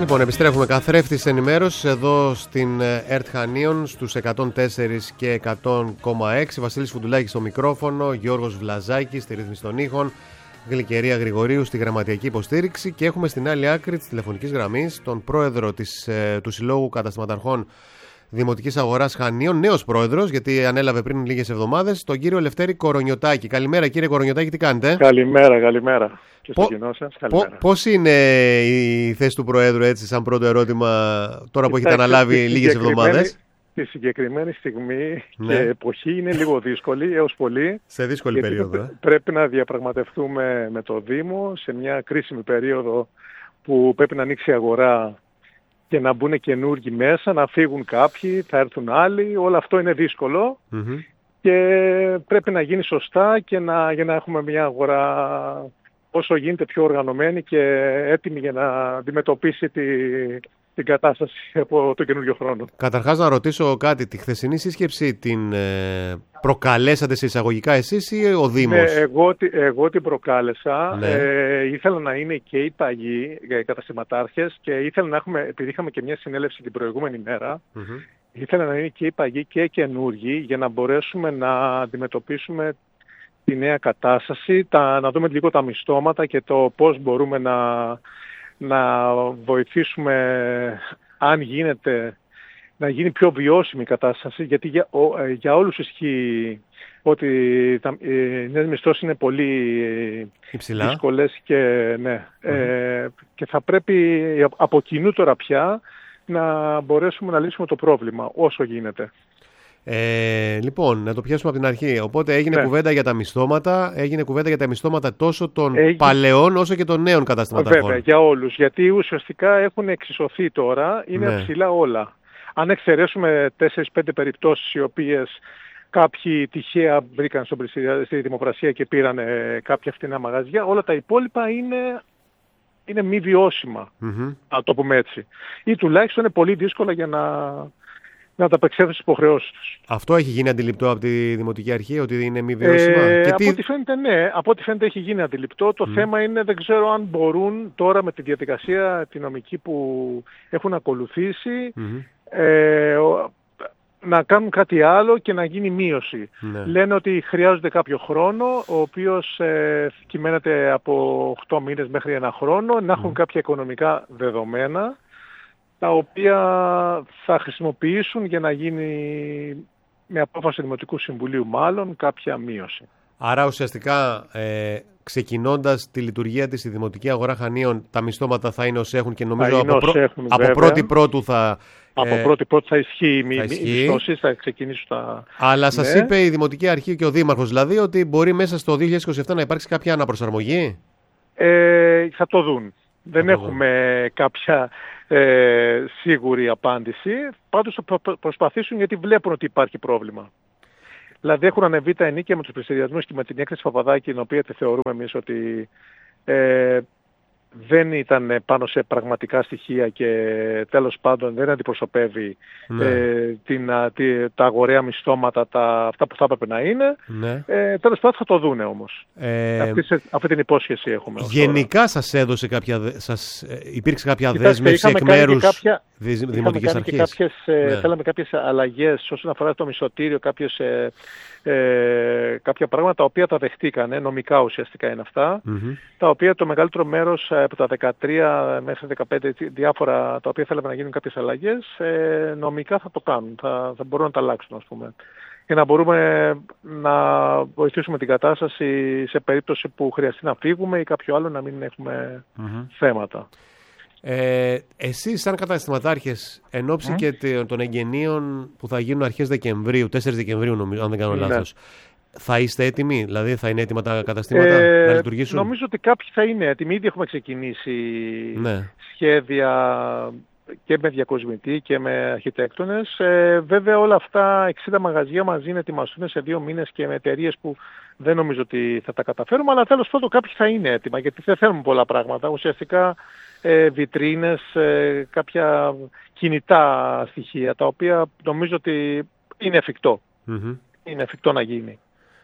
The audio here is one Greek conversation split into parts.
Λοιπόν, επιστρέφουμε καθρέφτης ενημέρωσης εδώ στην ΕΡΤ Χανίων στους 104 και 100,6. Βασίλης Φουντουλάκης στο μικρόφωνο, Γιώργος Βλαζάκης στη ρύθμιση των ήχων, Γλυκερία Γρηγορίου στη γραμματιακή υποστήριξη και έχουμε στην άλλη άκρη της τηλεφωνικής γραμμής τον πρόεδρο του Συλλόγου Καταστηματαρχών Δημοτικής Αγοράς Χανίων, νέος πρόεδρος, γιατί ανέλαβε πριν λίγες εβδομάδες, τον κύριο Λευτέρη Κορονιωτάκη. Καλημέρα κύριε Κορονιωτάκη, τι κάνετε? Καλημέρα. Και στο κοινό σας, καλημέρα. Πώς είναι η θέση του Προέδρου, έτσι, σαν πρώτο ερώτημα, τώρα που έχετε αναλάβει λίγες εβδομάδες? Τη συγκεκριμένη στιγμή και εποχή είναι λίγο δύσκολη έως πολύ. Σε δύσκολη περίοδο. Πρέπει να διαπραγματευτούμε με το Δήμο σε μια κρίσιμη περίοδο που πρέπει να ανοίξει η αγορά και να μπουν καινούργοι μέσα, να φύγουν κάποιοι, θα έρθουν άλλοι. Όλο αυτό είναι δύσκολο και πρέπει να γίνει σωστά και για να έχουμε μια αγορά όσο γίνεται πιο οργανωμένη και έτοιμη για να αντιμετωπίσει την κατάσταση από τον καινούριο χρόνο. Καταρχάς να ρωτήσω κάτι, τη χθεσινή σύσκεψη την προκαλέσατε σε εισαγωγικά εσείς ή ο Δήμος? Ναι, εγώ την προκάλεσα. Ήθελα να είναι και οι παγιοί καταστηματάρχες και ήθελα να έχουμε, επειδή είχαμε και μια συνέλευση την προηγούμενη μέρα, ήθελα να είναι και οι παγιοί και καινούργοι για να μπορέσουμε να αντιμετωπίσουμε τη νέα κατάσταση, να δούμε λίγο τα μισθώματα και το πώς μπορούμε να βοηθήσουμε, αν γίνεται, να γίνει πιο βιώσιμη η κατάσταση, γιατί για όλους ισχύει ότι οι νέες μισθώσεις είναι πολύ δύσκολες και, και θα πρέπει από κοινού τώρα πια να μπορέσουμε να λύσουμε το πρόβλημα όσο γίνεται. Λοιπόν, να το πιάσουμε από την αρχή. Οπότε έγινε κουβέντα για τα μισθώματα, έγινε κουβέντα για τα μισθώματα τόσο των παλαιών όσο και των νέων καταστηματαρχών. Βέβαια, για όλους, γιατί ουσιαστικά έχουν εξισωθεί τώρα, είναι ψηλά όλα. Αν εξαιρέσουμε 4-5 περιπτώσεις οι οποίες κάποιοι τυχαία βρήκαν στη δημοπρασία και πήραν κάποια φτηνά μαγαζιά, όλα τα υπόλοιπα είναι μη βιώσιμα, να το πούμε έτσι. Ή τουλάχιστον είναι πολύ δύσκολα για να ανταπεξέλθουν στις υποχρεώσεις τους. Αυτό έχει γίνει αντιληπτό από τη Δημοτική Αρχή, ότι είναι μη βιώσιμα? Από ό,τι φαίνεται, ναι. Από ό,τι φαίνεται έχει γίνει αντιληπτό. Το θέμα είναι, δεν ξέρω αν μπορούν τώρα με τη διαδικασία τη νομική που έχουν ακολουθήσει να κάνουν κάτι άλλο και να γίνει μείωση. Λένε ότι χρειάζονται κάποιο χρόνο, ο οποίος κυμαίνεται από 8 μήνες μέχρι 1 χρόνο, να έχουν κάποια οικονομικά δεδομένα, τα οποία θα χρησιμοποιήσουν για να γίνει με απόφαση Δημοτικού Συμβουλίου μάλλον κάποια μείωση. Άρα ουσιαστικά ξεκινώντας τη λειτουργία της η Δημοτική Αγορά Χανίων, τα μισθώματα θα είναι όσοι έχουν και νομίζω από πρώτη πρώτου θα... Από πρώτη πρώτη θα ισχύει η μισθώση, θα ξεκινήσουν τα... Αλλά σας είπε η Δημοτική Αρχή και ο Δήμαρχος δηλαδή ότι μπορεί μέσα στο 2027 να υπάρξει κάποια αναπροσαρμογή? Θα το δουν. Δεν έχουμε κάποια σίγουρη απάντηση. Πάντως θα προσπαθήσουν γιατί βλέπουν ότι υπάρχει πρόβλημα. Δηλαδή έχουν ανεβεί τα ενίκια με τους πληστηριασμούς και με την έκθεση Παπαδάκη, την οποία τη θεωρούμε εμείς ότι δεν ήταν πάνω σε πραγματικά στοιχεία και τέλος πάντων δεν αντιπροσωπεύει τα αγοραία μισθώματα, αυτά που θα έπρεπε να είναι. Τέλος πάντων θα το δούνε όμως. Αυτή την υπόσχεση έχουμε. Γενικά σας έδωσε υπήρξε κάποια δέσμευση εκ μέρους Δημοτικής Αρχής? Θέλαμε κάποιες αλλαγές όσον αφορά το μισθωτήριο, κάποια πράγματα τα οποία τα δεχτήκανε, νομικά ουσιαστικά είναι αυτά, τα οποία το μεγαλύτερο μέρος από τα 13 μέχρι 15 διάφορα τα οποία θέλαμε να γίνουν κάποιες αλλαγές, νομικά θα το κάνουν, θα μπορούν να τα αλλάξουν, ας πούμε, για να μπορούμε να βοηθήσουμε την κατάσταση σε περίπτωση που χρειαστεί να φύγουμε ή κάποιο άλλο να μην έχουμε θέματα. Εσείς σαν καταστηματάρχες εν ώψη και των εγγενείων που θα γίνουν αρχές Δεκεμβρίου, 4 Δεκεμβρίου νομίζω, αν δεν κάνω λάθος, θα είστε έτοιμοι? Δηλαδή θα είναι έτοιμα τα καταστήματα να λειτουργήσουν? Νομίζω ότι κάποιοι θα είναι έτοιμοι. Ήδη έχουμε ξεκινήσει σχέδια και με διακοσμητή και με αρχιτέκτονες. Βέβαια όλα αυτά 60 μαγαζιά μαζί να ετοιμαστούν σε 2 μήνες και με εταιρείες που δεν νομίζω ότι θα τα καταφέρουμε, αλλά τέλος πάντων κάποιοι θα είναι έτοιμα γιατί δεν θέλουμε πολλά πράγματα. Ουσιαστικά βιτρίνες, κάποια κινητά στοιχεία τα οποία νομίζω ότι είναι εφικτό. Είναι εφικτό να γίνει.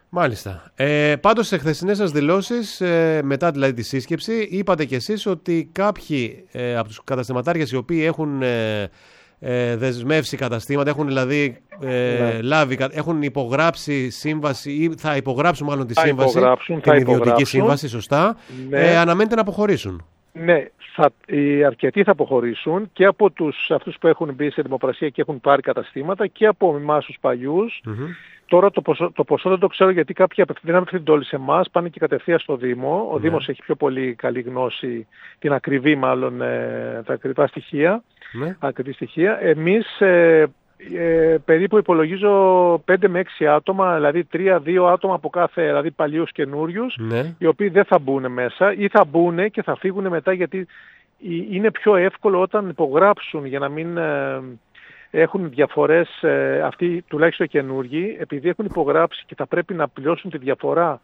Μάλιστα. Πάντως σε χθεσινές σας δηλώσεις, μετά δηλαδή τη σύσκεψη, είπατε κι εσείς ότι κάποιοι από τους καταστηματάρχες οι οποίοι έχουν δεσμεύσει καταστήματα, έχουν δηλαδή έχουν υπογράψει σύμβαση ή θα υπογράψουν μάλλον τη σύμβαση, την ιδιωτική σύμβαση, σωστά, αναμένεται να αποχωρήσουν. Ναι, οι αρκετοί θα αποχωρήσουν και από αυτούς που έχουν μπει σε δημοπρασία και έχουν πάρει καταστήματα και από εμάς τους παλιούς. Τώρα το ποσό δεν το ξέρω γιατί κάποιοι δεν απευθύνονται όλοι σε εμάς, πάνε και κατευθείαν στο Δήμο. Ο Δήμος έχει πιο πολύ καλή γνώση, την ακριβή μάλλον, τα ακριβά στοιχεία. Ακριβή στοιχεία. Εμείς περίπου υπολογίζω 5 με 6 άτομα, δηλαδή 3-2 άτομα από κάθε, δηλαδή παλιούς καινούριους, οι οποίοι δεν θα μπουν μέσα ή θα μπουν και θα φύγουν μετά, γιατί είναι πιο εύκολο όταν υπογράψουν για να μην έχουν διαφορές, αυτοί τουλάχιστον οι καινούργοι, επειδή έχουν υπογράψει και θα πρέπει να πληρώσουν τη διαφορά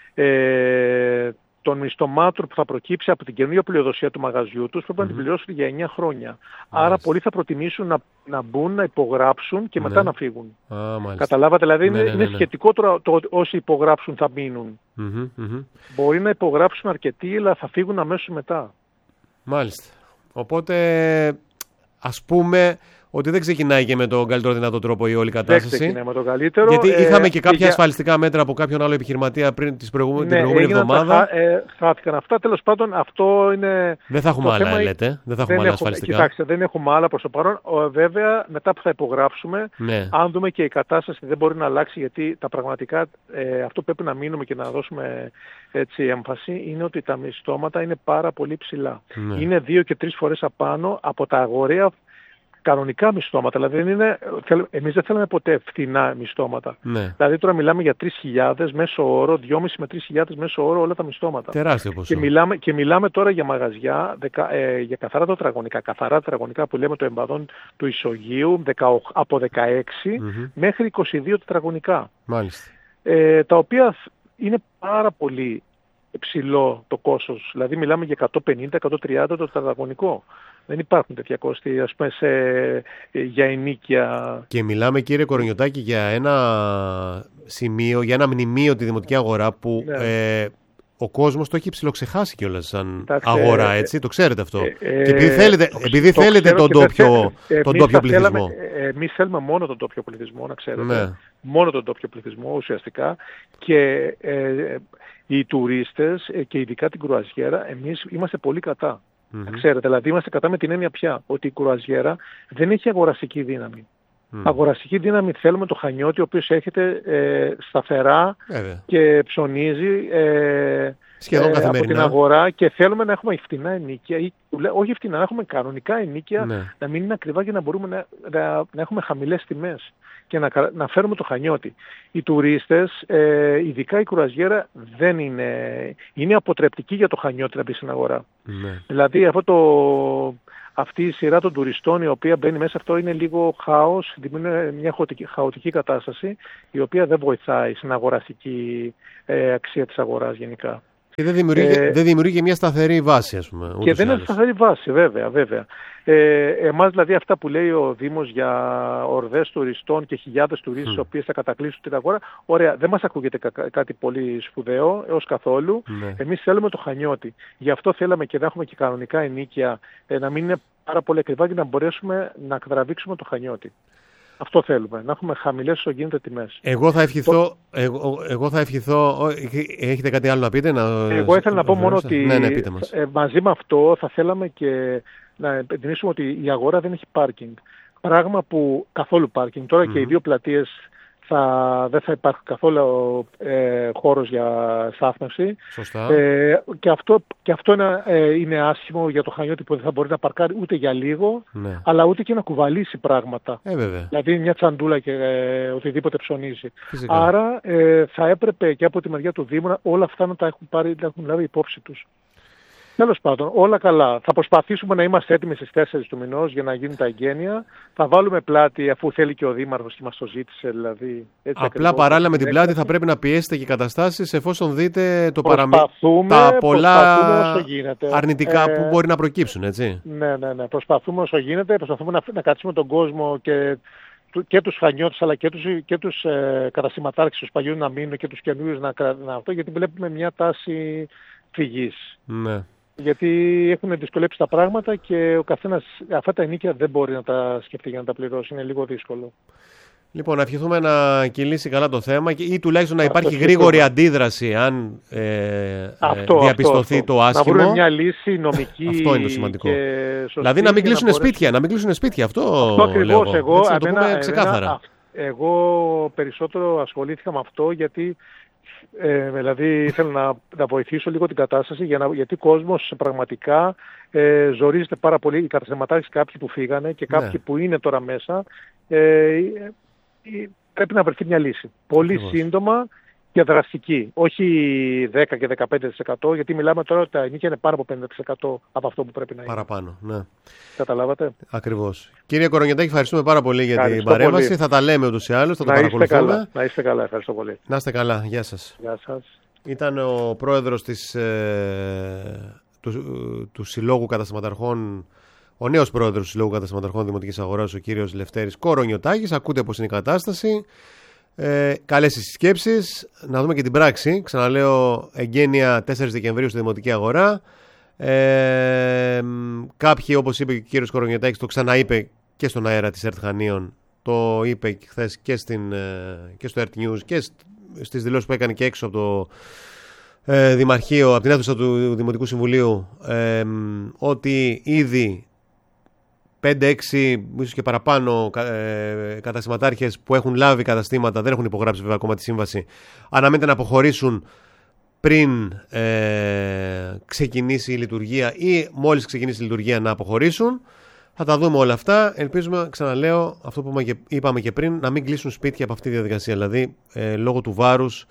των μισθωμάτων που θα προκύψει από την καινούργια πλειοδοσία του μαγαζιού τους, πρέπει να την πληρώσουν για 9 χρόνια. Άρα πολλοί θα προτιμήσουν να μπουν, να υπογράψουν και μετά να φύγουν. Καταλάβατε, δηλαδή είναι σχετικό τώρα το όσοι υπογράψουν θα μείνουν. Μπορεί να υπογράψουν αρκετοί, αλλά θα φύγουν αμέσως μετά. Μάλιστα. Οπότε ας πούμε ότι δεν ξεκινάει και με τον καλύτερο δυνατό τρόπο η όλη κατάσταση. Δεν ξεκινάει με τον καλύτερο. Γιατί είχαμε και κάποια ασφαλιστικά μέτρα από κάποιον άλλο επιχειρηματία πριν την προηγούμενη εβδομάδα. Χάθηκαν αυτά. Τέλος πάντων, αυτό είναι. Δεν θα έχουμε άλλα, λέτε. Δεν θα έχουμε άλλα ασφαλιστικά. Κοιτάξτε, δεν έχουμε άλλα προς το παρόν. Βέβαια, μετά που θα υπογράψουμε, αν δούμε και η κατάσταση δεν μπορεί να αλλάξει, γιατί τα πραγματικά αυτό που πρέπει να μείνουμε και να δώσουμε έτσι έμφαση είναι ότι τα μισθώματα είναι πάρα πολύ ψηλά. Είναι 2 και 3 φορές απάνω από τα αγοραία κανονικά μισθώματα. Δηλαδή εμείς δεν θέλαμε ποτέ φθηνά μισθώματα. Δηλαδή τώρα μιλάμε για 3.000 μέσο όρο, 2.500 με 3.000 μέσο όρο όλα τα μισθώματα. Τεράστιο ποσό. Και μιλάμε τώρα για μαγαζιά, για καθαρά τετραγωνικά. Καθαρά τετραγωνικά που λέμε το εμπαδόν του ισογείου, από 16 μέχρι 22 τετραγωνικά. Μάλιστα. Τα οποία είναι πάρα πολύ ψηλό το κόστος. Δηλαδή μιλάμε για 150-130 το τετραγωνικό. Δεν υπάρχουν τέτοια κόστη, ας πούμε, για ενοίκια. Και μιλάμε, κύριε Κορονιωτάκη, για ένα σημείο, για ένα μνημείο τη δημοτική αγορά που ο κόσμος το έχει ψιλοξεχάσει κιόλας σαν αγορά, έτσι. Το ξέρετε αυτό. Και επειδή θέλετε τον τόπιο πληθυσμό. Εμείς θέλουμε μόνο τον τόπιο πληθυσμό, να ξέρετε. Μόνο τον τόπιο πληθυσμό ουσιαστικά. Και οι τουρίστες και ειδικά την κρουαζιέρα, εμείς είμαστε πολύ κατά. Ξέρετε, δηλαδή είμαστε κατά με την έννοια πια ότι η κρουαζιέρα δεν έχει αγοραστική δύναμη. Αγοραστική δύναμη θέλουμε το Χανιώτη, ο οποίος έρχεται σταθερά και ψωνίζει σχεδόν καθημερινά από την αγορά, και θέλουμε να έχουμε φτηνά ενοίκια, ή όχι φτηνά, να έχουμε κανονικά ενοίκια, να μην είναι ακριβά και να μπορούμε να έχουμε χαμηλές τιμές και να φέρουμε το Χανιώτη. Οι τουρίστες, ειδικά η κρουαζιέρα, δεν είναι αποτρεπτική για το Χανιώτη να μπει στην αγορά. Δηλαδή αυτή η σειρά των τουριστών η οποία μπαίνει μέσα, αυτό είναι λίγο χάος, δημιουργεί μια χαοτική κατάσταση, η οποία δεν βοηθάει στην αγοραστική αξία της αγοράς γενικά. Και δεν δημιουργεί μια σταθερή βάση, ας πούμε. Και δεν είναι σταθερή βάση, βέβαια. Εμάς δηλαδή αυτά που λέει ο Δήμος για ορδές τουριστών και χιλιάδες τουρίστες οι οποίες θα κατακλείσουν την αγορά, ωραία, δεν μας ακούγεται κάτι πολύ σπουδαίο έως καθόλου. Εμείς θέλουμε το Χανιώτη. Γι' αυτό θέλαμε και να έχουμε και κανονικά ενοίκια, να μην είναι πάρα πολύ ακριβά και να μπορέσουμε να τραβήξουμε το Χανιώτη. Αυτό θέλουμε, να έχουμε χαμηλές όσο γίνεται τιμές. Εγώ θα ευχηθώ, έχετε κάτι άλλο να πείτε? Εγώ ήθελα να πω μόνο ότι μαζί με αυτό θα θέλαμε και να επενδύσουμε ότι η αγορά δεν έχει πάρκινγκ. Πράγμα που καθόλου πάρκινγκ. Τώρα και οι δύο πλατείες δεν θα υπάρχει καθόλου χώρος για στάθμευση. Σωστά. Και αυτό είναι άσχημο για το Χανιώτη, που δεν θα μπορεί να παρκάρει ούτε για λίγο, αλλά ούτε και να κουβαλήσει πράγματα. Δηλαδή μια τσαντούλα και οτιδήποτε ψωνίζει. Φυσικά. Άρα θα έπρεπε και από τη μεριά του Δήμου όλα αυτά να τα έχουν λάβει υπόψη τους. Τέλος πάντων, όλα καλά. Θα προσπαθήσουμε να είμαστε έτοιμοι στις 4 του μηνός για να γίνουν τα εγγένεια. Θα βάλουμε πλάτη, αφού θέλει και ο Δήμαρχος και μας το ζήτησε. Δηλαδή, έτσι απλά παράλληλα με την πλάτη θα πρέπει να πιέσετε και καταστάσεις, εφόσον δείτε τα πολλά αρνητικά που μπορεί να προκύψουν, έτσι. Ναι. Προσπαθούμε όσο γίνεται. Προσπαθούμε να κάτσουμε τον κόσμο και και τους Χανιώτες αλλά και τους καταστηματάρχες, τους παλιούς να μείνουν και τους καινούριους να αυτό, γιατί βλέπουμε μια τάση φυγής. Ναι. Γιατί έχουν δυσκολέψει τα πράγματα και ο καθένας αυτά τα ενίκια δεν μπορεί να τα σκεφτεί για να τα πληρώσει. Είναι λίγο δύσκολο. Λοιπόν, να ευχηθούμε να κυλήσει καλά το θέμα ή τουλάχιστον να υπάρχει γρήγορη αντίδραση αν διαπιστωθεί το άσχημο. Να βρουν μια λύση νομική. Αυτό είναι το σημαντικό. Δηλαδή να μην κλείσουν σπίτια. Να μην κλείσουν σπίτια. Αυτό ακριβώς. Εγώ περισσότερο ασχολήθηκα με αυτό γιατί δηλαδή ήθελα να βοηθήσω λίγο την κατάσταση γιατί ο κόσμος πραγματικά ζορίζεται πάρα πολύ. Οι καταστηματάρχες, κάποιοι που φύγανε και κάποιοι που είναι τώρα μέσα, πρέπει να βρεθεί μια λύση. Πολύ σύντομα και δραστική. Όχι 10 και 15%, γιατί μιλάμε τώρα ότι τα ενίκια είναι πάνω από 50% από αυτό που πρέπει να είναι. Παραπάνω, ναι. Καταλάβατε. Ακριβώς. Κύριε Κορονιωτάκη, ευχαριστούμε πάρα πολύ για την παρέμβαση. Πολύ. Θα τα λέμε ούτως ή άλλως, θα το παρακολουθούμε. Να είστε καλά, ευχαριστώ πολύ. Να είστε καλά, γεια σας. Γεια σας. Ήταν ο πρόεδρος του Συλλόγου Καταστηματαρχών, ο νέος πρόεδρος του Συλλόγου Καταστηματαρχών Δημοτικής Αγοράς, ο κύριος Λευτέρης Κορονιωτάκης. Ακούτε πώς είναι η κατάσταση. Καλές οι συσκέψεις. Να δούμε και την πράξη. Ξαναλέω, εγγένεια 4 Δεκεμβρίου στη Δημοτική Αγορά. Κάποιοι, όπως είπε και ο κύριος Κορονιωτάκης, το ξαναείπε και στον αέρα της ΕΡΤ Χανίων. Το είπε χθες και στο ΕΡΤ News και στις δηλώσεις που έκανε και έξω από το Δημαρχείο, από την αίθουσα του Δημοτικού Συμβουλίου, ότι ήδη 5-6, ίσως και παραπάνω καταστηματάρχες που έχουν λάβει καταστήματα, δεν έχουν υπογράψει βέβαια ακόμα τη σύμβαση, αναμένεται να αποχωρήσουν πριν ξεκινήσει η λειτουργία ή μόλις ξεκινήσει η λειτουργία να αποχωρήσουν. Θα τα δούμε όλα αυτά. Ελπίζουμε, ξαναλέω, αυτό που είπαμε και πριν, να μην κλείσουν σπίτια από αυτή τη διαδικασία. Δηλαδή, λόγω του βάρους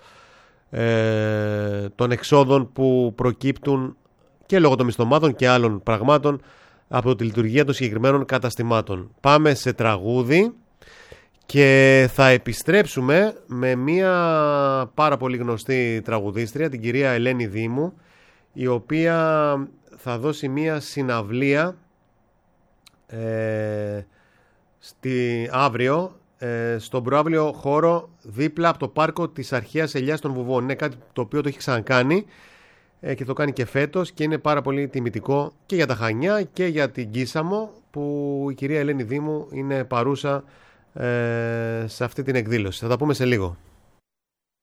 των εξόδων που προκύπτουν και λόγω των μισθωμάτων και άλλων πραγμάτων από τη λειτουργία των συγκεκριμένων καταστημάτων. Πάμε σε τραγούδι και θα επιστρέψουμε με μια πάρα πολύ γνωστή τραγουδίστρια, την κυρία Ελένη Δήμου, η οποία θα δώσει μια συναυλία αύριο στον προαύλιο χώρο δίπλα από το πάρκο της Αρχαίας Ελιάς των Βουβών. Είναι κάτι το οποίο το έχει ξανακάνει και το κάνει και φέτος και είναι πάρα πολύ τιμητικό και για τα Χανιά και για την Κίσαμο, που η κυρία Ελένη Δήμου είναι παρούσα σε αυτή την εκδήλωση. Θα τα πούμε σε λίγο.